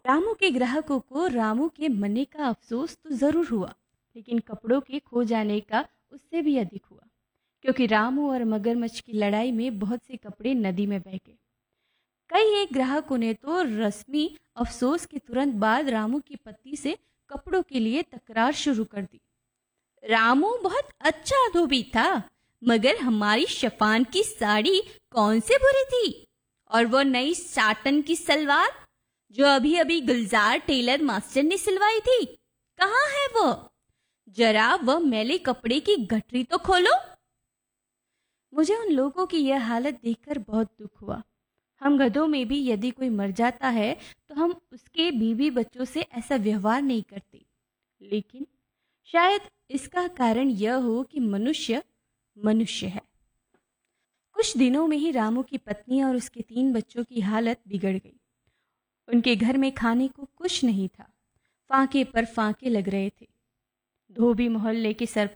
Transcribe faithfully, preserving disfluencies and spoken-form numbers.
रामू के ग्राहकों को रामू के मरने का अफसोस तो जरूर हुआ, लेकिन कपड़ों के खो जाने का उससे भी अधिक हुआ, क्योंकि रामू और मगरमच्छ की लड़ाई में बहुत से कपड़े नदी में बह गए। कई एक ग्राहकों ने तो रस्मी अफसोस के तुरंत बाद रामू की पत्नी से कपड़ों के लिए तकरार शुरू कर दी। रामू बहुत अच्छा धोबी था, मगर हमारी शफान की साड़ी कौन से बुरी थी, और वो नई साटन की सलवार जो अभी अभी गुलजार टेलर मास्टर ने सिलवाई थी, कहाँ है वो? जरा वह मैले कपड़े की गठरी तो खोलो। मुझे उन लोगों की यह हालत देखकर बहुत दुख हुआ। हम गधों में भी यदि कोई मर जाता है तो हम उसके बीवी बच्चों से ऐसा व्यवहार नहीं करते, लेकिन शायद इसका कारण यह हो कि मनुष्य मनुष्य है। कुछ दिनों में ही रामू की पत्नी और उसके तीन बच्चों की हालत बिगड़ गई। उनके घर में खाने को कुछ नहीं था, फांके पर फांके लग रहे थे। धोबी मोहल्ले के सरपंच